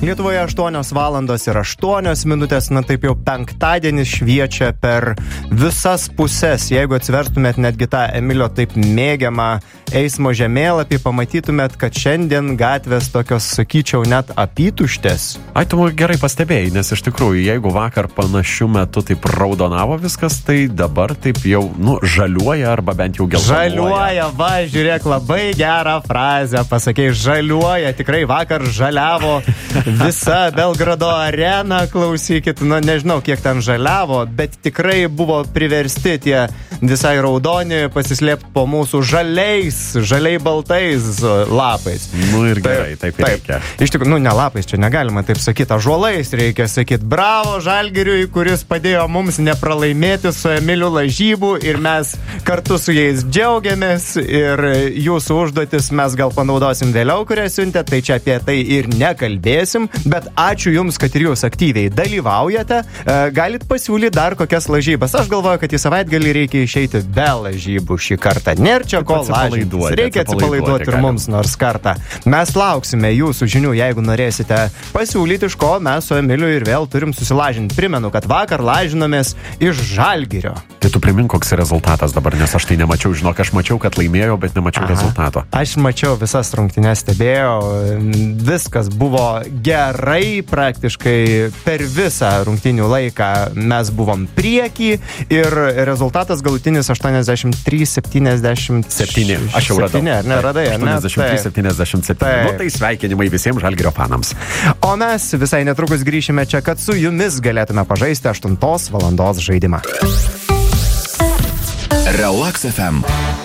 Lietuvoje 8 valandos ir 8 minutės, na taip jau penktadienis šviečia per visas puses. Jeigu atsiverstumėt netgi tą Emilio taip mėgiamą eismo žemėlapį, pamatytumėt, kad šiandien gatvės tokios, sakyčiau, net apytuštės. Ai, tu gerai pastebėjai, nes iš tikrųjų, jeigu vakar panašių metų taip raudonavo viskas, tai dabar taip jau, žaliuoja arba bent jau geltonuoja. Žaliuoja, va, žiūrėk, labai gerą frazę pasakei, žaliuoja, tikrai vakar žaliavo visa Belgrado arena, klausykit, nežinau, kiek ten žaliavo, bet tikrai buvo priversti tie visai raudoni pasislėpti po mūsų žaliai baltais lapais. Ir gerai, taip reikia. Iš tikrųjų, ne lapais, čia negalima taip sakyti, ąžuolais reikia sakyti. Bravo Žalgiriui, kuris padėjo mums nepralaimėti su Emiliu lažybų ir mes kartu su jais džiaugiamės ir jūsų užduotis mes gal panaudosim vėliau, kurią siuntė, tai čia apie tai ir nekalbėsim, bet ačiū Jums, kad ir Jūs aktyviai dalyvaujate. Galit pasiūlyti dar kokias lažybas. Aš galvoju, kad į savaitgalį reikia išeiti be lažybų šį kartą. Nėr čia ko lažytis. Reikia atsipalaiduoti ir mums nors kartą. Mes lauksime Jūsų žinių, jeigu norėsite pasiūlyti, iš ko mes su Emiliu ir vėl turim susilažinti. Primenu, kad vakar lažinomės iš Žalgirio. Tai tu primink, koks rezultatas dabar, nes aš tai nemačiau. Žinok, aš mačiau, kad laimėjau, bet nemačiau rezultato. Aš mačiau visas rungtynes, stebėjau. Viskas buvo gerai, praktiškai per visą rungtynių laiką mes buvom priekį ir rezultatas galutinis 83-77. Aš jau radau. Radai, 83-77. Tai sveikinimai visiems Žalgirio fanams. O mes visai netrukus grįšime čia, kad su jumis galėtume pažaisti 8 valandos žaidimą. Relax FM.